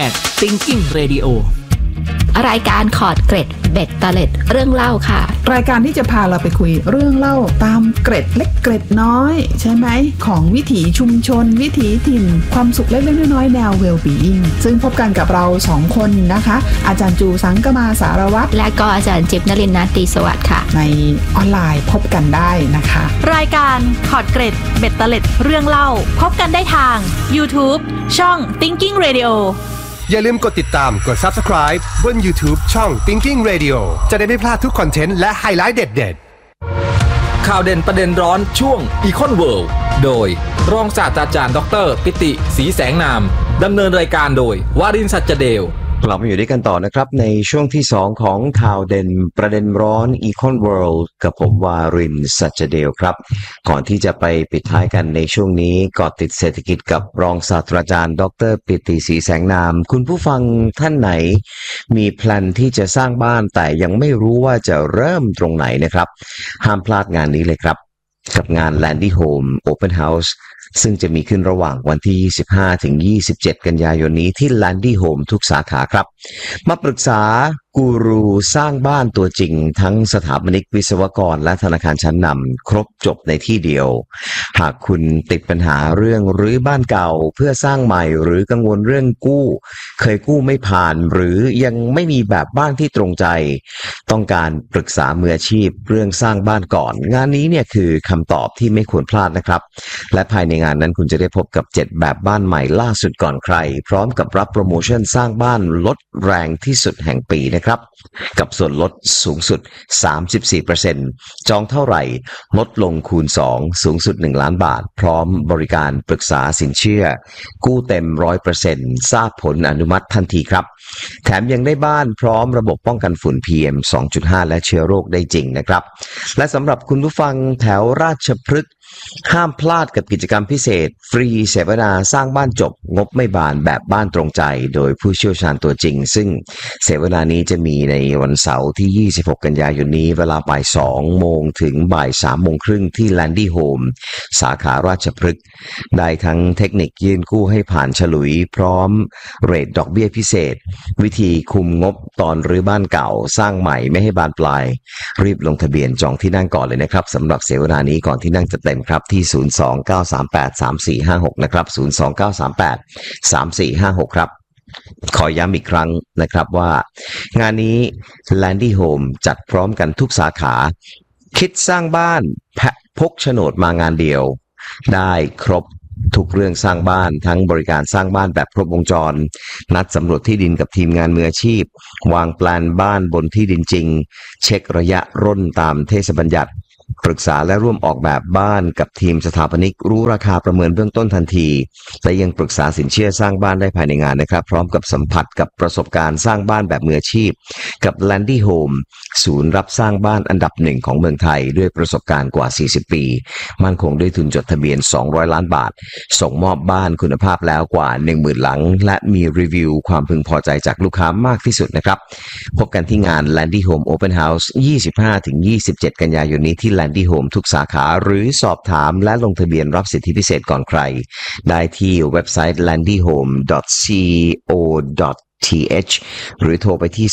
@thinkingradio รายการขอดเกร็ดเบ็ดเตล็ดเรื่องเล่าค่ะรายการที่จะพาเราไปคุยเรื่องเล่าตามเกร็ดเล็กเกร็ดน้อยใช่ไหมของวิถีชุมชนวิถีถิ่นความสุขเล็กๆน้อยๆแนว well-being ซึ่งพบกันกับเรา2คนนะคะอาจารย์จูสังกมาสารวัตรและก็อาจารย์จิ๊บนฤนันท์ ตรีสวัสดิ์ค่ะในออนไลน์พบกันได้นะคะรายการขอดเกร็ดเบ็ดเตล็ดเรื่องเล่าพบกันได้ทาง YouTube ช่อง Thinking Radio อย่าลืมกดติดตามกด Subscribe บน YouTube ช่อง Thinking Radio จะได้ไม่พลาดทุกคอนเทนต์และไฮไลท์เด็ดๆข่าวเด่นประเด็นร้อนช่วง Econ World โดยรองศาสตราจารย์ดร.ปิติ ศรีแสงนามดำเนินรายการโดยวารินทร์ สัจเดลกลับมาอยู่ด้วยกันต่อนะครับในช่วงที่2ของข่าวเด่นประเด็นร้อน Econ World กับผมวารินทร์ สัจเดลครับก่อนที่จะไปปิดท้ายกันในช่วงนี้เกาะติดเศรษฐกิจกับรองศาสตราจารย์ดร.ปิติ ศรีแสงนามคุณผู้ฟังท่านไหนมีแพลนที่จะสร้างบ้านแต่ยังไม่รู้ว่าจะเริ่มตรงไหนนะครับห้ามพลาดงานนี้เลยครับกับงาน Landy Home Open Houseซึ่งจะมีขึ้นระหว่างวันที่25ถึง27กันยายนนี้ที่ Landy Home ทุกสาขาครับมาปรึกษากูรูสร้างบ้านตัวจริงทั้งสถาปนิกวิศวกรและธนาคารชั้นนำครบจบในที่เดียวหากคุณติดปัญหาเรื่องรื้อบ้านเก่าเพื่อสร้างใหม่หรือกังวลเรื่องกู้เคยกู้ไม่ผ่านหรือยังไม่มีแบบบ้านที่ตรงใจต้องการปรึกษามืออาชีพเรื่องสร้างบ้านก่อนงานนี้เนี่ยคือคำตอบที่ไม่ควรพลาดนะครับและภายในงานนั้นคุณจะได้พบกับ7แบบบ้านใหม่ล่าสุดก่อนใครพร้อมกับรับโปรโมชั่นสร้างบ้านลดแรงที่สุดแห่งปีนะครับกับส่วนลดสูงสุด 34% จองเท่าไหร่ลดลงคูณ2สูงสุด1ล้านบาทพร้อมบริการปรึกษาสินเชื่อกู้เต็ม 100% ทราบผลอนุมัติทันทีครับแถมยังได้บ้านพร้อมระบบป้องกันฝุ่น PM 2.5 และเชื้อโรคได้จริงนะครับและสำหรับคุณผู้ฟังแถวราชพฤกษ์ห้ามพลาดกับกิจกรรมพิเศษฟรีเสวนาสร้างบ้านจบงบไม่บานแบบบ้านตรงใจโดยผู้เชี่ยวชาญตัวจริงซึ่งเสวนานี้จะมีในวันเสาร์ที่26กันยายนนี้เวลาบ่าย 2 โมงถึงบ่าย 3 โมงครึ่งที่ Landy Home สาขาราชพฤกษ์ได้ทั้งเทคนิคยื่นกู้ให้ผ่านฉลุยพร้อมเรทดอกเบี้ยพิเศษวิธีคุมงบตอนรื้อบ้านเก่าสร้างใหม่ไม่ให้บานปลายรีบลงทะเบียนจองที่นั่งก่อนเลยนะครับสำหรับเสวนานี้ก่อนที่นั่งจะเต็มครับที่029383456นะครับ029383456ครับขอย้ำอีกครั้งนะครับว่างานนี้ Landy Home จัดพร้อมกันทุกสาขาคิดสร้างบ้านพกโฉนดมางานเดียวได้ครบทุกเรื่องสร้างบ้านทั้งบริการสร้างบ้านแบบครบวงจรนัดสำรวจที่ดินกับทีมงานมืออาชีพวางแปลนบ้านบนที่ดินจริงเช็คระยะร่นตามเทศบัญญัติปรึกษาและร่วมออกแบบบ้านกับทีมสถาปนิกรู้ราคาประเมินเบื้องต้นทันทีและยังปรึกษาสินเชื่อสร้างบ้านได้ภายในงานนะครับพร้อมกับสัมผัสกับประสบการณ์สร้างบ้านแบบมืออาชีพกับ Landy Home ศูนย์รับสร้างบ้านอันดับหนึ่งของเมืองไทยด้วยประสบการณ์กว่า40ปีมั่นคงด้วยทุนจดทะเบียน200ล้านบาทส่งมอบบ้านคุณภาพแล้วกว่า 10,000 หลังและมีรีวิวความพึงพอใจจากลูกค้ามากที่สุดนะครับพบกันที่งาน Landy Home Open House 25-27 กันยายนนี้ที่Landy Home ทุกสาขาหรือสอบถามและลงทะเบียนรับสิทธิพิเศษก่อนใครได้ที่เว็บไซต์ landyhome.co.th หรือโทรไปที่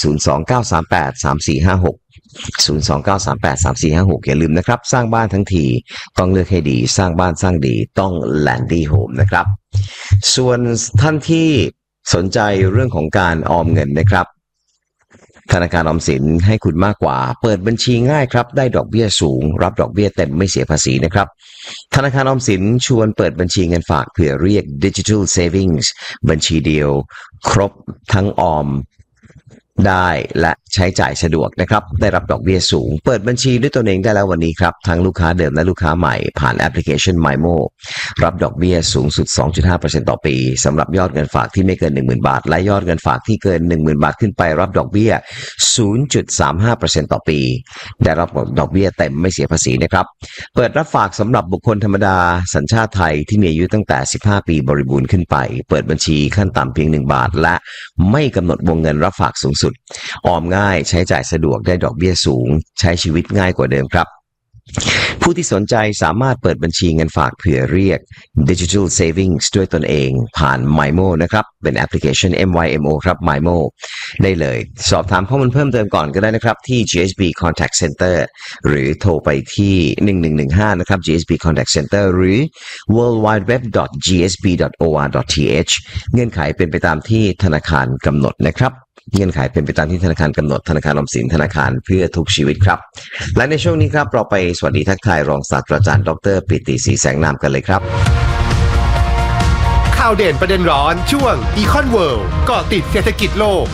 029383456 029383456อย่าลืมนะครับสร้างบ้านทั้งทีต้องเลือกให้ดีสร้างบ้านสร้างดีต้อง Landy Home นะครับส่วนท่านที่สนใจเรื่องของการออมเงินนะครับธนาคารออมสินให้คุณมากกว่าเปิดบัญชีง่ายครับได้ดอกเบี้ยสูงรับดอกเบี้ยเต็มไม่เสียภาษีนะครับธนาคารออมสินชวนเปิดบัญชีเงินฝากเพื่อเรียก Digital Savings บัญชีเดียวครบทั้งออมได้และใช้จ่ายสะดวกนะครับได้รับดอกเบี้ยสูงเปิดบัญชีด้วยตนเองได้แล้ววันนี้ครับทั้งลูกค้าเดิมและลูกค้าใหม่ผ่านแอปพลิเคชัน MyMo รับดอกเบี้ยสูงสุด 2.5% ต่อปีสำหรับยอดเงินฝากที่ไม่เกิน 10,000 บาทและยอดเงินฝากที่เกิน 10,000 บาทขึ้นไปรับดอกเบี้ย 0.35% ต่อปีได้รับดอกเบี้ยเต็มไม่เสียภาษีนะครับเปิดรับฝากสำหรับบุคคลธรรมดาสัญชาติไทยที่มีอายุตั้งแต่15ปีบริบูรณ์ขึ้นไปเปิดบัญชีขั้นต่ำเพียง1 บาทและไม่กำหนดวงเงินรับฝากสูงสุดออมง่ายใช้จ่ายสะดวกได้ดอกเบี้ยสูงใช้ชีวิตง่ายกว่าเดิมครับผู้ที่สนใจสามารถเปิดบัญชีเงินฝากเผื่อเรียก Digital Savings ด้วยตนเองผ่าน MyMo นะครับเป็นแอปพลิเคชัน MYMO ครับ MyMo ได้เลยสอบถามข้อมูลเพิ่มเติมก่อนก็ได้นะครับที่ GSB Contact Center หรือโทรไปที่1115นะครับ GSB Contact Center หรือ worldwideweb.gsb.or.th เงื่อนไขเป็นไปตามที่ธนาคารกำหนดนะครับเงื่อนไขเป็นไปตามที่ธนาคารกำหนดธนาคารออมสินธนาคารเพื่อทุกชีวิตครับและในช่วงนี้ครับเราไปสวัสดีทักทายรองศาสตราจารย์ดร.ปิติศรีแสงนามกันเลยครับข่าวเด่นประเด็นร้อนช่วง Econ World เกาะติดเศรษฐกิจโลก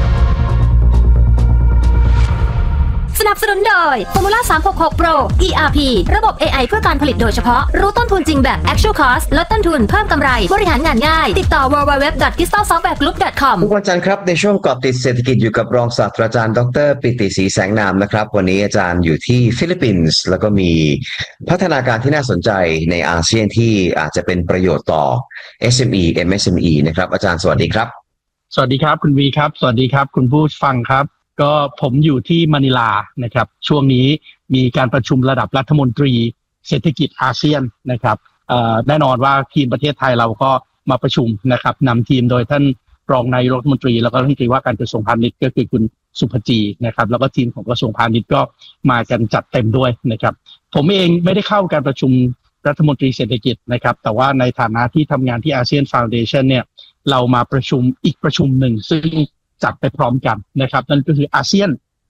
สนับสนุนโดย Formula 366 Pro ERP ระบบ AI เพื่อการผลิตโดยเฉพาะรู้ต้นทุนจริงแบบ Actual Cost ลดต้นทุนเพิ่มกำไรบริหารงานง่ายติดต่อ www.crystalsoftwaregroup.com ทุกวันจันทร์ครับในช่วงเกาะติดเศรษฐกิจอยู่กับรองศาสตราจารย์ดร.ปิติศรีแสงนามนะครับวันนี้อาจารย์อยู่ที่ฟิลิปปินส์แล้วก็มีพัฒนาการที่น่าสนใจในอาเซียนที่อาจจะเป็นประโยชน์ต่อ SME MSME นะครับอาจารย์สวัสดีครับสวัสดีครับคุณวีครับสวัสดีครับคุณผู้ฟังครับก็ผมอยู่ที่มะนิลานะครับช่วงนี้มีการประชุมระดับรัฐมนตรีเศรษฐกิจอาเซียนนะครับแน่นอนว่าทีมประเทศไทยเราก็มาประชุมนะครับนำทีมโดยท่านรองนายกรัฐมนตรีแล้วก็รัฐมนตรีว่าการกระทรวงพาณิชย์ก็คือคุณสุภจีนะครับแล้วก็ทีมของกระทรวงพาณิชย์ก็มากันจัดเต็มด้วยนะครับผมเองไม่ได้เข้าการประชุมรัฐมนตรีเศรษฐกิจนะครับแต่ว่าในฐานะที่ทำงานที่อาเซียนฟาวเดชั่นเนี่ยเรามาประชุมอีกประชุมหนึ่งซึ่งจัดไปพร้อมกันนะครับนั่นก็คืออาเซียน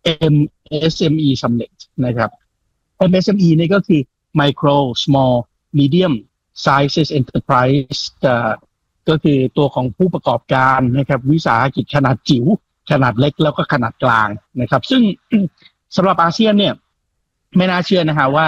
MSME Summit นะครับ MSME นี่ก็คือ Micro Small Medium Sizes Enterprise ก็คือตัวของผู้ประกอบการนะครับวิสาหกิจขนาดจิ๋วขนาดเล็กแล้วก็ขนาดกลางนะครับซึ่ง สำหรับอาเซียนเนี่ยไม่น่าเชื่อนะฮะว่า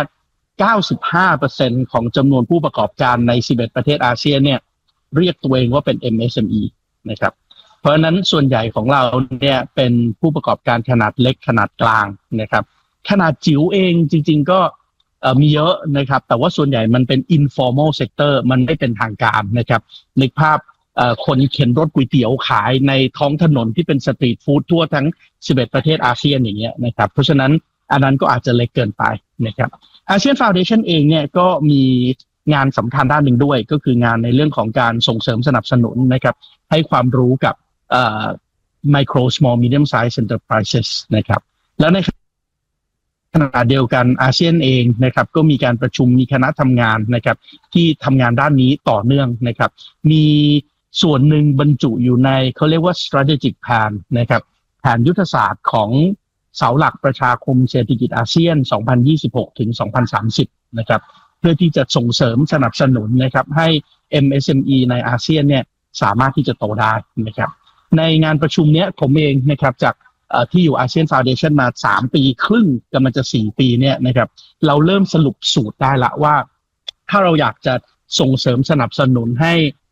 95% ของจำนวนผู้ประกอบการใน11ประเทศอาเซียนเนี่ยเรียกตัวเองว่าเป็น MSME นะครับเพราะฉะนั้นส่วนใหญ่ของเราเนี่ยเป็นผู้ประกอบการขนาดเล็กขนาดกลางนะครับขนาดจิ๋วเองจริงๆก็มีเยอะนะครับแต่ว่าส่วนใหญ่มันเป็น informal sector มันไม่เป็นทางการนะครับนึกภาพคนเข็นรถก๋วยเตี๋ยวขายในท้องถนนที่เป็นสตรีทฟู้ดทั่วทั้ง11ประเทศอาเซียนอย่างเงี้ยนะครับเพราะฉะนั้นอันนั้นก็อาจจะเล็กเกินไปนะครับอาเซียนฟาวเดชั่นเองเนี่ยก็มีงานสำคัญด้านหนึ่งด้วยก็คืองานในเรื่องของการส่งเสริมสนับสนุนนะครับให้ความรู้กับmicro small medium size enterprises นะครับแล้วในขณะเดียวกันอาเซียนเองนะครับก็มีการประชุมมีคณะทำงานนะครับที่ทำงานด้านนี้ต่อเนื่องนะครับมีส่วนหนึ่งบรรจุอยู่ในเขาเรียกว่า strategic plan นะครับแผนยุทธศาสตร์ของเสาหลักประชาคมเศรษฐกิจอาเซียน 2026 ถึง 2030 นะครับเพื่อที่จะส่งเสริมสนับสนุนนะครับให้ MSME ในอาเซียนเนี่ยสามารถที่จะโตได้นะครับในงานประชุมนี้ผมเองนะครับจากที่อยู่อาเซียนฟาวเดชั่นมา3ปีครึ่งกำลังจะ4ปีเนี่ยนะครับเราเริ่มสรุปสูตรได้ละว่าถ้าเราอยากจะส่งเสริมสนับสนุนให้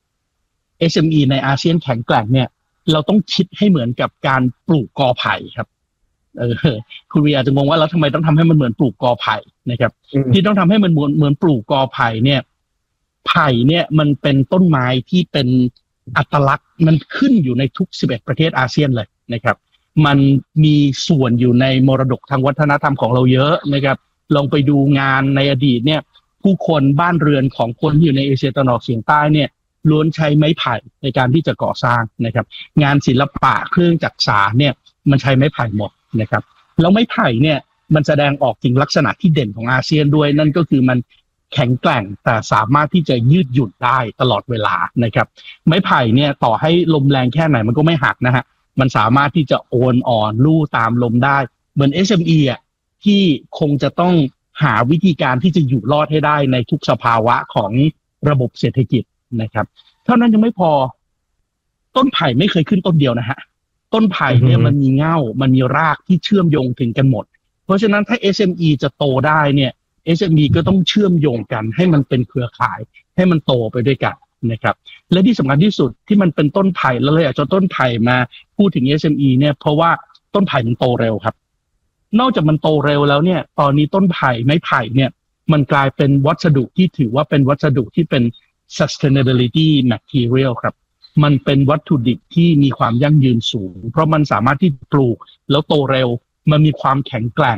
SME ในอาเซียนแข็งแกร่งเนี่ยเราต้องคิดให้เหมือนกับการปลูกกอไผ่ครับคุณวีอาจจะงงว่าแล้วทำไมต้องทำให้มันเหมือนปลูกกอไผ่นะครับที่ต้องทำให้มันเหมือนปลูกกอไผ่เนี่ยไผ่เนี่ยมันเป็นต้นไม้ที่เป็นอัตลักษณ์มันขึ้นอยู่ในทุก11ประเทศอาเซียนเลยนะครับมันมีส่วนอยู่ในมรดกทางวัฒนธรรมของเราเยอะนะครับลองไปดูงานในอดีตเนี่ยผู้คนบ้านเรือนของคนที่อยู่ในเอเชียตะวันออกเฉียงใต้เนี่ยล้วนใช้ไม้ไผ่ในการที่จะก่อสร้างนะครับงานศิลปะเครื่องจักสานเนี่ยมันใช้ไม้ไผ่หมดนะครับแล้วไม้ไผ่เนี่ยมันแสดงออกถึงลักษณะที่เด่นของอาเซียนด้วยนั่นก็คือมันแข็งแกร่งแต่สามารถที่จะยืดหยุ่นได้ตลอดเวลานะครับไม้ไผ่เนี่ยต่อให้ลมแรงแค่ไหนมันก็ไม่หักนะฮะมันสามารถที่จะโอนอ่อนลู่ตามลมได้เหมือน SME อ่ะที่คงจะต้องหาวิธีการที่จะอยู่รอดให้ได้ในทุกสภาวะของระบบเศรษฐกิจนะครับเท่านั้นยังไม่พอต้นไผ่ไม่เคยขึ้นต้นเดียวนะฮะต้นไผ่เนี่ยมันมีเง่ามันมีรากที่เชื่อมโยงถึงกันหมดเพราะฉะนั้นถ้า SME จะโตได้เนี่ย SME ก็ต้องเชื่อมโยงกันให้มันเป็นเครือข่ายให้มันโตไปด้วยกันนะครับและที่สำคัญที่สุดที่มันเป็นต้นไผ่แล้วเลยอยากจะต้นไผ่มาพูดถึง SME เนี่ยเพราะว่าต้นไผ่มันโตเร็วครับนอกจากมันโตเร็วแล้วเนี่ยตอนนี้ต้นไผ่ไม้ไผ่เนี่ยมันกลายเป็นวัสดุที่ถือว่าเป็นวัสดุที่เป็น sustainability material ครับมันเป็นวัตถุดิบที่มีความยั่งยืนสูงเพราะมันสามารถที่ปลูกแล้วโตเร็วมันมีความแข็งแกร่ง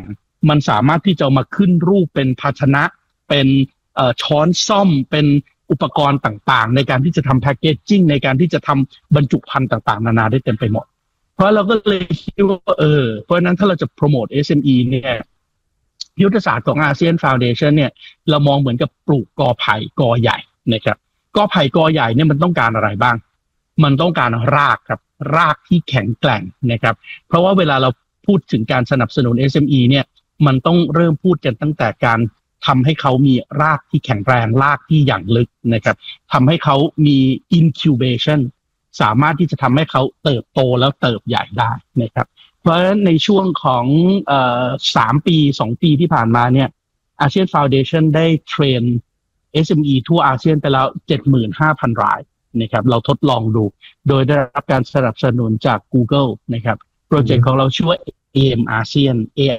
มันสามารถที่จะมาขึ้นรูปเป็นภาชนะเป็นช้อนส้อมเป็นอุปกรณ์ต่างๆในการที่จะทำแพคเกจจิ้งในการที่จะทำบรรจุภัณฑ์ต่างๆนานาได้เต็มไปหมดเพราะเราก็เลยคิดว่าเพราะฉะนั้นถ้าเราจะโปรโมท SME เนี่ยยุทธศาสตร์ของอาเซียนฟาวเดชั่นเนี่ยเรามองเหมือนกับปลูกกอไผ่กอใหญ่นะครับกอไผ่กอใหญ่เนี่ยมันต้องการอะไรบ้างมันต้องการรากครับรากที่แข็งแกร่งนะครับเพราะว่าเวลาเราพูดถึงการสนับสนุน SME เนี่ยมันต้องเริ่มพูดกันตั้งแต่การทำให้เขามีรากที่แข็งแรงรากที่หยั่งลึกนะครับทำให้เขามี incubation สามารถที่จะทำให้เขาเติบโตแล้วเติบใหญ่ได้นะครับเพราะฉะนั้นในช่วงของ3 ปี 2 ปีที่ผ่านมาเนี่ยอาเซียนฟาวเดชั่นได้เทรน SME ทั่วอาเซียนไปแล้ว 75,000 รายนะครับเราทดลองดูโดยได้รับการสนับสนุนจาก Google นะครับโปรเจกต์ของเราชื่อว่า AIM ASEAN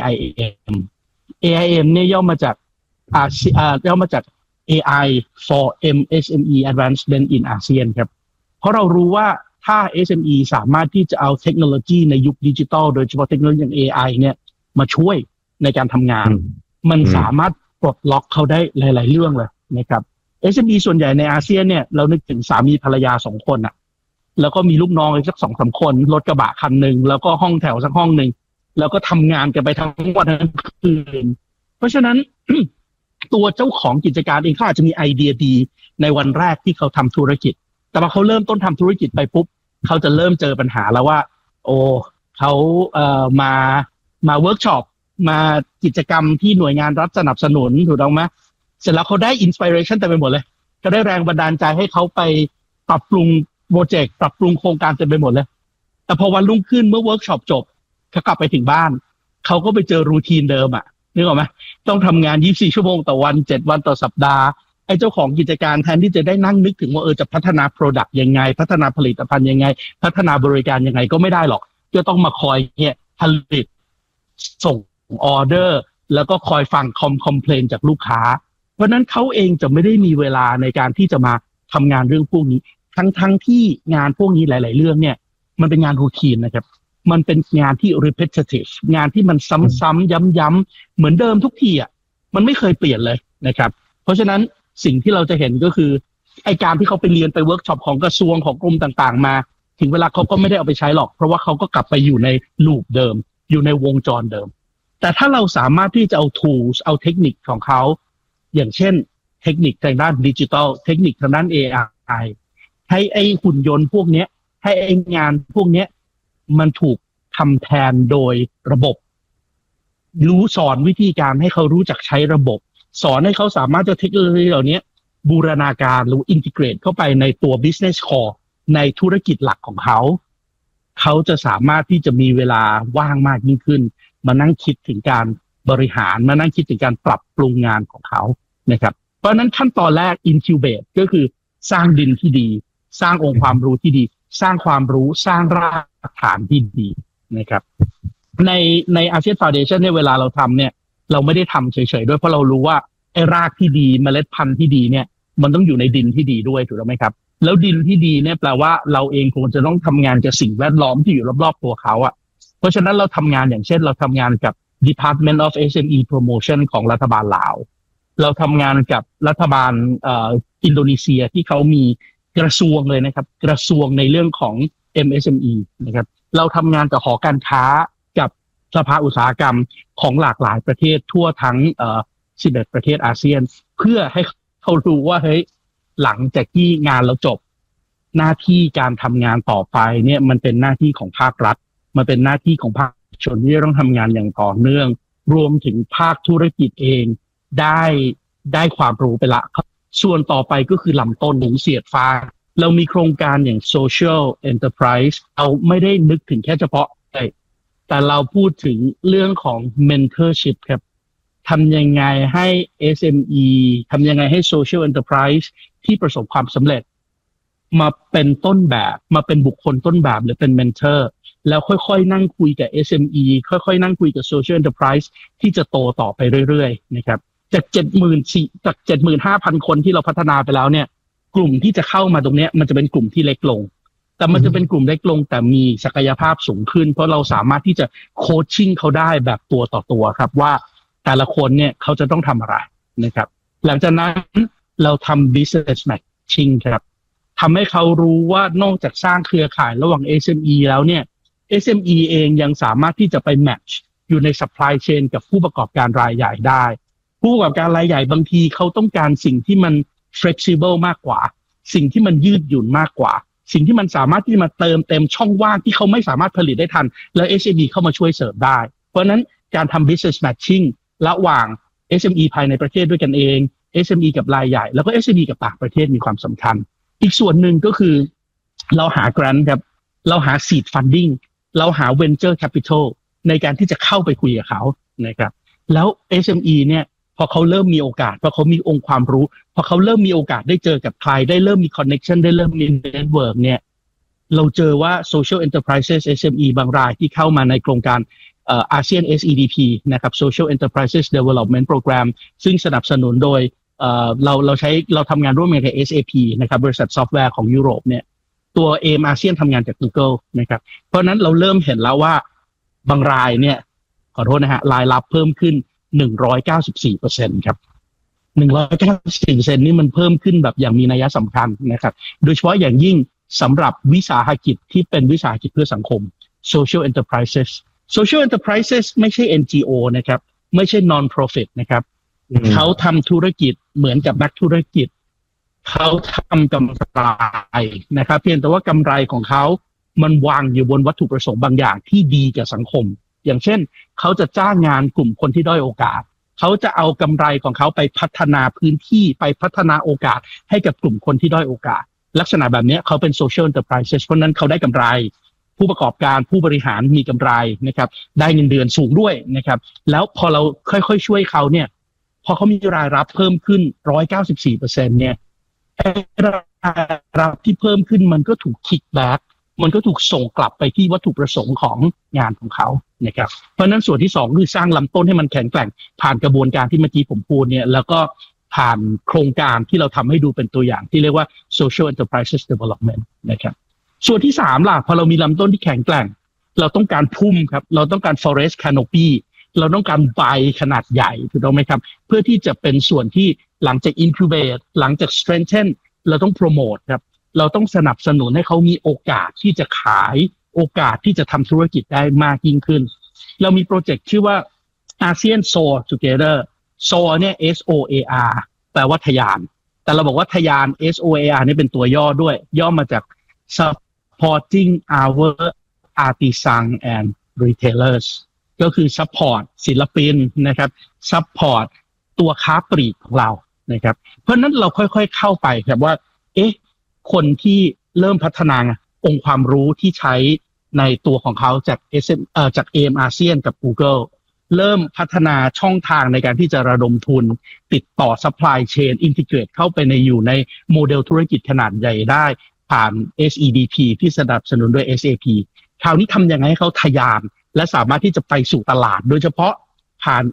AIM เนี่ยย่อมาจาก AI for MSME Advancement in ASEAN ครับเพราะเรารู้ว่าถ้า SME สามารถที่จะเอาเทคโนโลยีในยุคดิจิทัลโดยเฉพาะเทคโนโลยีอย่าง AI เนี่ยมาช่วยในการทำงานมันสามารถปลดล็อกเขาได้หลายๆเรื่องเลยนะครับ SME ส่วนใหญ่ในอาเซียนเนี่ยเรานึกถึงสามีภรรยา2 คนอ่ะแล้วก็มีลูกน้องอีกสัก 2-3 คนรถกระบะคันนึงแล้วก็ห้องแถวสักห้องนึงแล้วก็ทำงานกันไปทั้งวันทั้งคืนเพราะฉะนั้น ตัวเจ้าของกิจการเองเขาอาจจะมีไอเดียดีในวันแรกที่เขาทำธุรกิจแต่พอเขาเริ่มต้นทำธุรกิจไปปุ๊บเขาจะเริ่มเจอปัญหาแล้วว่าเขามาเวิร์กช็อปมากิจกรรมที่หน่วยงานรัฐสนับสนุนถูกต้องไหมเสร็จแล้วเขาได้อินสปิเรชันเต็มไปหมดเลยก็ได้แรงบันดาลใจให้เขาไปปรับปรุงโปรเจกต์ปรับปรุงโครงการเต็มไปหมดเลยแต่พอวันรุ่งขึ้นเมื่อเวิร์กช็อปจบเขากลับไปถึงบ้านเขาก็ไปเจอรูทีนเดิมอ่ะนึกออกไหมต้องทำงาน24 ชั่วโมงต่อวัน7 วันต่อสัปดาห์ไอ้เจ้าของกิจการแทนที่จะได้นั่งนึกถึงว่าจะพัฒนา product ยังไงพัฒนาผลิตภัณฑ์ยังไงพัฒนาบริการยังไงก็ไม่ได้หรอกจะต้องมาคอยเนี่ยผลิตส่งออเดอร์แล้วก็คอยฟังคอมเพลนจากลูกค้าเพราะนั้นเขาเองจะไม่ได้มีเวลาในการที่จะมาทำงานเรื่องพวกนี้ทั้งที่งานพวกนี้หลายๆเรื่องเนี่ยมันเป็นงานรูทีนนะครับมันเป็นงานที่ repetitive งานที่มันซ้ำๆย้ำๆเหมือนเดิมทุกทีอ่ะมันไม่เคยเปลี่ยนเลยนะครับเพราะฉะนั้นสิ่งที่เราจะเห็นก็คือไอการที่เขาไปเรียนไปเวิร์กช็อปของกระทรวงของกรมต่างๆมาถึงเวลาเขาก็ไม่ได้เอาไปใช้หรอกเพราะว่าเขาก็กลับไปอยู่ในลูปเดิมอยู่ในวงจรเดิมแต่ถ้าเราสามารถที่จะเอา tools เอาเทคนิคของเขาอย่างเช่นเทคนิคทางด้านดิจิทัลเทคนิคทางด้าน AI ให้ไอหุ่นยนต์พวกนี้ให้ไองานพวกนี้มันถูกทำแทนโดยระบบสอนวิธีการให้เขารู้จักใช้ระบบสอนให้เขาสามารถจะเทคโนโลยีเหล่านี้บูรณาการหรืออินทิเกรตเข้าไปในตัว business core ในธุรกิจหลักของเขาจะสามารถที่จะมีเวลาว่างมากยิ่งขึ้นมานั่งคิดถึงการบริหารมานั่งคิดถึงการปรับปรุงงานของเขานะครับเพราะฉะนั้นขั้นตอนแรก incubate ก็คือสร้างดินที่ดีสร้างองค์ความรู้ที่ดีสร้างความรู้สร้างรากฐานที่ดีนะครับในอาเซียนฟาวเดชั่นเนี่ยเวลาเราทำเนี่ยเราไม่ได้ทำเฉยๆด้วยเพราะเรารู้ว่าไอ้รากที่ดีเมล็ดพันธุ์ที่ดีเนี่ยมันต้องอยู่ในดินที่ดีด้วยถูกไหมครับแล้วดินที่ดีเนี่ยแปลว่าเราเองคงจะต้องทำงานกับสิ่งแวดล้อมที่อยู่รอบๆตัวเขาอ่ะเพราะฉะนั้นเราทำงานอย่างเช่นเราทำงานกับ Department of SME Promotion ของรัฐบาลลาวเราทำงานกับรัฐบาลอินโดนีเซียที่เขามีกระทรวงเลยนะครับกระทรวงในเรื่องของ MSME นะครับเราทำงานกับหอการค้ากับสภาอุตสาหกรรมของหลากหลายประเทศทั่วทั้ง11 ประเทศอาเซียนเพื่อให้เขารู้ว่าเฮ้ยหลังจากที่งานเราจบหน้าที่การทำงานต่อไปเนี่ยมันเป็นหน้าที่ของภาครัฐมันเป็นหน้าที่ของภาคเอกชนที่ต้องทำงานอย่างต่อเนื่องรวมถึงภาคธุรกิจเองได้ความรู้ไปละส่วนต่อไปก็คือลำต้นหนูเสียดฟ้าเรามีโครงการอย่าง Social Enterprise เราไม่ได้นึกถึงแค่เฉพาะแต่เราพูดถึงเรื่องของ mentorship ครับทำยังไงให้ SME ทำยังไงให้ Social Enterprise ที่ประสบความสำเร็จมาเป็นต้นแบบมาเป็นบุคคลต้นแบบหรือเป็น mentor แล้วค่อยๆนั่งคุยกับ SME ค่อยๆนั่งคุยกับ Social Enterprise ที่จะโตต่อไปเรื่อยๆนะครับจาก 75,000 คนที่เราพัฒนาไปแล้วเนี่ยกลุ่มที่จะเข้ามาตรงนี้มันจะเป็นกลุ่มที่เล็กลงแต่มันจะเป็นกลุ่มเล็กลงแต่มีศักยภาพสูงขึ้นเพราะเราสามารถที่จะโคชชิ่งเขาได้แบบตัวต่อตัวครับว่าแต่ละคนเนี่ยเขาจะต้องทำอะไรนะครับหลังจากนั้นเราทำ business matching ครับทำให้เขารู้ว่านอกจากสร้างเครือข่ายระหว่าง SME แล้วเนี่ย SME เองยังสามารถที่จะไป match อยู่ใน supply chain กับผู้ประกอบการรายใหญ่ได้ผู้ประกอบการรายใหญ่บางทีเขาต้องการสิ่งที่มัน flexible มากกว่าสิ่งที่มันยืดหยุ่นมากกว่าสิ่งที่มันสามารถที่จะมาเติมเต็มช่องว่างที่เขาไม่สามารถผลิตได้ทันแล้ว SME เข้ามาช่วยเสริมได้เพราะฉะนั้นการทำ business matching ระหว่าง SME ภายในประเทศด้วยกันเอง SME กับรายใหญ่แล้วก็ SME กับต่างประเทศมีความสำคัญอีกส่วนหนึ่งก็คือเราหา grant ครับเราหา seed funding เราหา venture capital ในการที่จะเข้าไปคุยกับเขานะครับแล้ว SME เนี่ยพอเขาเริ่มมีโอกาสพอเขามีองค์ความรู้พอเขาเริ่มมีโอกาสได้เจอกับใครได้เริ่มมี connection ได้เริ่มมี network เนี่ยเราเจอว่า social enterprises SME บางรายที่เข้ามาในโครงการASEAN SEDP นะครับ Social Enterprises Development Program ซึ่งสนับสนุนโดยเราทำงานร่วมกันกับ SAP นะครับบริษัทซอฟต์แวร์ของยุโรปเนี่ยตัว AIM ASEAN ทำงานจาก Google นะครับเพราะนั้นเราเริ่มเห็นแล้วว่าบางรายเนี่ยขอโทษนะฮะรายรับเพิ่มขึ้น 194% ครับ 194% นี่มันเพิ่มขึ้นแบบอย่างมีนัยสำคัญนะครับโดยเฉพาะอย่างยิ่งสำหรับวิสาหกิจที่เป็นวิสาหกิจเพื่อสังคม Social Enterprises ไม่ใช่ NGO นะครับไม่ใช่ Non-profit นะครับเขาทำธุรกิจเหมือนกับนักธุรกิจเขาทำกำไรนะครับเพียงแต่ว่ากำไรของเขามันวางอยู่บนวัตถุประสงค์บางอย่างที่ดีกับสังคมอย่างเช่นเขาจะจ้างงานกลุ่มคนที่ด้อยโอกาสเขาจะเอากำไรของเขาไปพัฒนาพื้นที่ไปพัฒนาโอกาสให้กับกลุ่มคนที่ด้อยโอกาสลักษณะแบบนี้เขาเป็น Social Enterprises เพราะนั้นเขาได้กำไรผู้ประกอบการผู้บริหารมีกำไรนะครับได้เงินเดือนสูงด้วยนะครับแล้วพอเราค่อยๆช่วยเขาเนี่ยพอเขามีรายรับเพิ่มขึ้น 194% เนี่ยรายรับที่เพิ่มขึ้นมันก็ถูกคิกแบ็กมันก็ถูกส่งกลับไปที่วัตถุประสงค์ของงานของเขานะครับเพราะนั้นส่วนที่2คือสร้างลำต้นให้มันแข็งแกร่งผ่านกระบวนการที่เมื่อกี้ผมพูดเนี่ยแล้วก็ผ่านโครงการที่เราทำให้ดูเป็นตัวอย่างที่เรียกว่า Social Enterprises Development นะครับส่วนที่3ล่ะพอเรามีลำต้นที่แข็งแกร่งเราต้องการพุ่มครับเราต้องการ forest canopy เราต้องการใบขนาดใหญ่ถูกต้องไหมครับเพื่อที่จะเป็นส่วนที่หลังจาก incubate หลังจาก strengthen เราต้อง promote ครับเราต้องสนับสนุนให้เขามีโอกาสที่จะขายโอกาสที่จะทำธุรกิจได้มากยิ่งขึ้นเรามีโปรเจกต์ชื่อว่า ASEAN Soar Together Soar เนี่ย SOAR แปลว่าทะยานแต่เราบอกว่าทะยาน SOAR นี่เป็นตัวย่อด้วยย่อมาจาก Supporting Our Artisan and Retailers ก็คือ support ศิลปินนะครับ support ตัวค้าปลีกของเรานะครับเพราะนั้นเราค่อยๆเข้าไปครับว่าคนที่เริ่มพัฒนาองค์ความรู้ที่ใช้ในตัวของเขาจาก AIM ASEAN กับ Google เริ่มพัฒนาช่องทางในการที่จะระดมทุนติดต่อ supply chain integrate เข้าไปอยู่ในโมเดลธุรกิจขนาดใหญ่ได้ผ่าน SEDP ที่สนับสนุนด้วย SAP คราวนี้ทำยังไงให้เขาทะยานและสามารถที่จะไปสู่ตลาดโดยเฉพาะผ่าน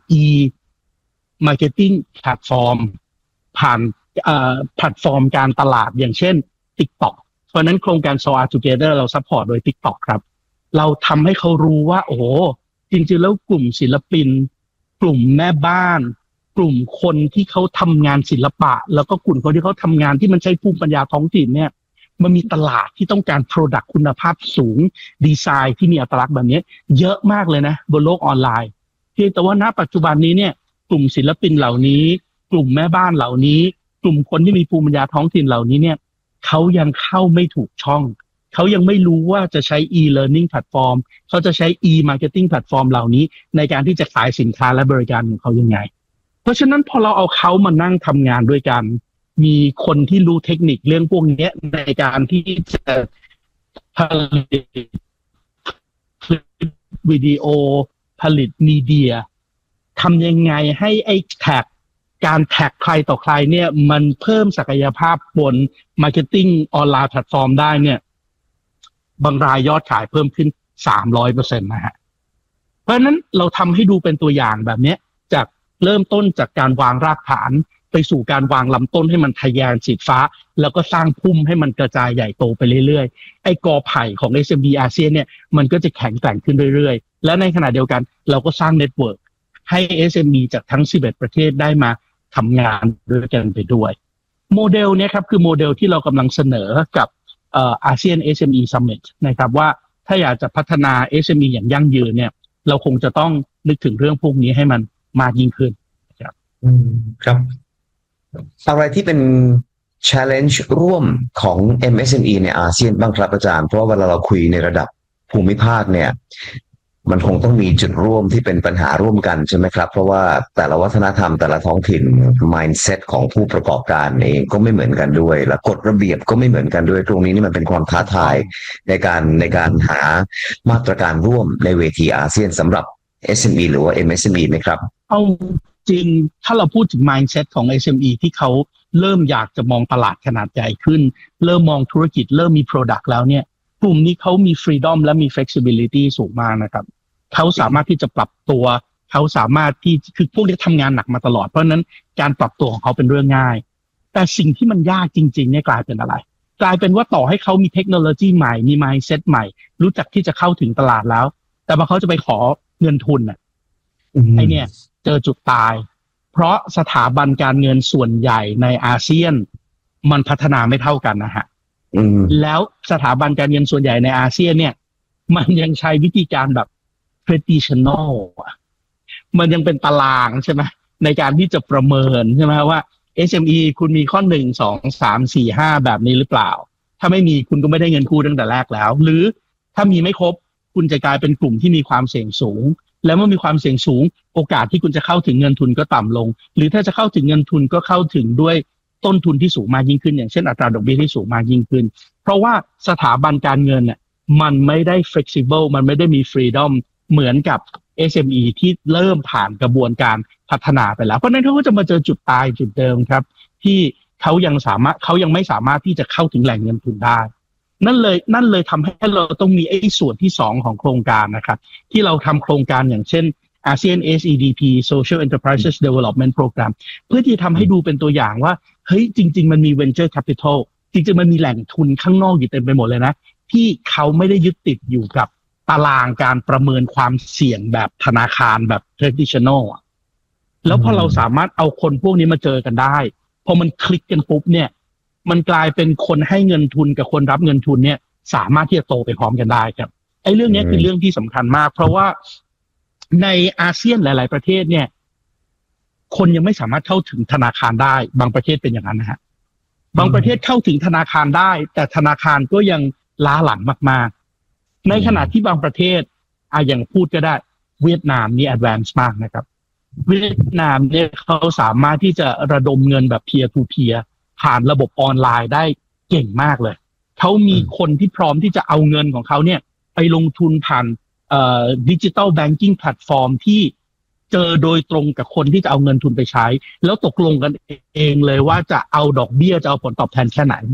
marketing platform ผ่านแพลตฟอร์มการตลาดอย่างเช่น TikTok เพราะนั้นโครงการ Soar Together เราซัพพอร์ตโดย TikTok ครับเราทำให้เขารู้ว่าโอ้โหจริงๆแล้วกลุ่มศิลปินกลุ่มแม่บ้านกลุ่มคนที่เขาทำงานศิลปะแล้วก็กลุ่มคนที่เขาทำงานที่มันใช้ภูมิปัญญาท้องถิ่นเนี่ยมันมีตลาดที่ต้องการ Product คุณภาพสูงดีไซน์ที่มีอัตลักษณ์แบบนี้เยอะมากเลยนะบนโลกออนไลน์เพียงแต่ว่าณปัจจุบันนี้เนี่ยกลุ่มศิลปินเหล่านี้กลุ่มแม่บ้านเหล่านี้กลุ่มคนที่มีภูมิปัญญาท้องถิ่นเหล่านี้เนี่ยเขายังเข้าไม่ถูกช่องเขายังไม่รู้ว่าจะใช้ e-learning platform เขาจะใช้ e-marketing platform เหล่านี้ในการที่จะขายสินค้าและบริการของเขายังไงเพราะฉะนั้นพอเราเอาเขามานั่งทำงานด้วยกันมีคนที่รู้เทคนิคเรื่องพวกนี้ในการที่จะผลิตวิดีโอผลิตมีเดียทำยังไงให้ไอ้การแท็กใครต่อใครเนี่ยมันเพิ่มศักยภาพบน marketing ออนไลน์แพลตฟอร์มได้เนี่ยบางรายยอดขายเพิ่มขึ้น 300% นะฮะเพราะฉะนั้นเราทำให้ดูเป็นตัวอย่างแบบนี้จากเริ่มต้นจากการวางรากฐานไปสู่การวางลำต้นให้มันทะยานสีฟ้าแล้วก็สร้างพุ่มให้มันกระจายใหญ่โตไปเรื่อยๆไอ้กอไผ่ของ SMB อาเซียนเนี่ยมันก็จะแข็งแกร่งขึ้นเรื่อยๆและในขณะเดียวกันเราก็สร้างเน็ตเวิร์กให้ SME จากทั้ง11ประเทศได้มาทำงานด้วยกันไปด้วยโมเดลนี้ครับคือโมเดลที่เรากำลังเสนอกับอาเซียน SME Summit นะครับว่าถ้าอยากจะพัฒนา SME อย่างยั่งยืนเนี่ยเราคงจะต้องนึกถึงเรื่องพวกนี้ให้มันมากยิ่งขึ้นครับครับอะไรที่เป็น challenge ร่วมของ MSME ในอาเซียนบ้างครับอาจารย์เพราะว่าเวลาเราคุยในระดับภูมิภาคเนี่ยมันคงต้องมีจุดร่วมที่เป็นปัญหาร่วมกันใช่ไหมครับเพราะว่าแต่ละวัฒนธรรมแต่ละท้องถิ่น mindset ของผู้ประกอบการเองก็ไม่เหมือนกันด้วยและกฎระเบียบก็ไม่เหมือนกันด้วยตรงนี้นี่มันเป็นความท้าทายในการหามาตรการร่วมในเวทีอาเซียนสำหรับ SME หรือว่า MSME ไหมครับเอาจริงถ้าเราพูดถึง mindset ของ SME ที่เขาเริ่มอยากจะมองตลาดขนาดใหญ่ขึ้นเริ่มมองธุรกิจเริ่มมี product แล้วเนี่ยกลุ่มนี้เขามี freedom และมี flexibility สูงมากนะครับเขาสามารถที่จะปรับตัวเขาสามารถที่คือพวกนี้ทำงานหนักมาตลอดเพราะนั้นการปรับตัวของเขาเป็นเรื่องง่ายแต่สิ่งที่มันยากจริงๆเนี่ยกลายเป็นอะไรกลายเป็นว่าต่อให้เขามีเทคโนโลยีใหม่มี mindset ใหม่รู้จักที่จะเข้าถึงตลาดแล้วแต่พอเขาจะไปขอเงินทุนน่ะไอเนี่ยเจอจุดตายเพราะสถาบันการเงินส่วนใหญ่ในอาเซียนมันพัฒนาไม่เท่ากันนะฮะแล้วสถาบันการเงินส่วนใหญ่ในอาเซียนเนี่ยมันยังใช้วิธีการแบบ traditional มันยังเป็นตารางใช่ไหมในการที่จะประเมินใช่ไหมว่า SME คุณมีข้อ1 2 3 4 5แบบนี้หรือเปล่าถ้าไม่มีคุณก็ไม่ได้เงินกู้ตั้งแต่แรกแล้วหรือถ้ามีไม่ครบคุณจะกลายเป็นกลุ่มที่มีความเสี่ยงสูงแล้วเมื่อมีความเสี่ยงสูงโอกาสที่คุณจะเข้าถึงเงินทุนก็ต่ำลงหรือถ้าจะเข้าถึงเงินทุนก็เข้าถึงด้วยต้นทุนที่สูงมากยิ่งขึ้นอย่างเช่นอัตราดอกเบี้ยที่สูงมากยิ่งขึ้นเพราะว่าสถาบันการเงินเนี่ยมันไม่ได้ flexible มันไม่ได้มี freedom เหมือนกับ SME ที่เริ่มผ่านกระบวนการพัฒนาไปแล้วเพราะนั้นเขาก็จะมาเจอจุดตายจุดเดิมครับที่เขายังไม่สามารถที่จะเข้าถึงแหล่งเงินทุนได้นั่นเลยทำให้เราต้องมีไอ้ส่วนที่2ของโครงการนะครับที่เราทำโครงการอย่างเช่น ASEAN SEDP Social Enterprises Development Program เพื่อที่ทำให้ดูเป็นตัวอย่างว่าเฮ้ยจริงๆมันมี venture capital จริงๆมันมีแหล่งทุนข้างนอกอยู่เต็มไปหมดเลยนะที่เขาไม่ได้ยึดติดอยู่กับตารางการประเมินความเสี่ยงแบบธนาคารแบบ traditional แล้วพอเราสามารถเอาคนพวกนี้มาเจอกันได้พอมันคลิกกันปุ๊บเนี่ยมันกลายเป็นคนให้เงินทุนกับคนรับเงินทุนเนี่ยสามารถที่จะโตไปพร้อมกันได้ครับไอ้เรื่องนี้คือเรื่องที่สำคัญมากเพราะว่าในอาเซียนหลายๆประเทศเนี่ยคนยังไม่สามารถเข้าถึงธนาคารได้บางประเทศเป็นอย่างนั้นนะฮะบางประเทศเข้าถึงธนาคารได้แต่ธนาคารก็ยังล้าหลังมากๆในขณะที่บางประเทศอย่างพูดก็ได้เวียดนามนี่ advance มากนะครับเวียดนามเนี่ยเขาสามารถที่จะระดมเงินแบบ peer to peer ผ่านระบบออนไลน์ได้เก่งมากเลยเขามีคนที่พร้อมที่จะเอาเงินของเขาเนี่ยไปลงทุนผ่านdigital banking platform ที่เจอโดยตรงกับคนที่จะเอาเงินทุนไปใช้แล้วตกลงกันเองเลยว่าจะเอาดอกเบี้ยจะเอาผลตอบแทนแค่ไหน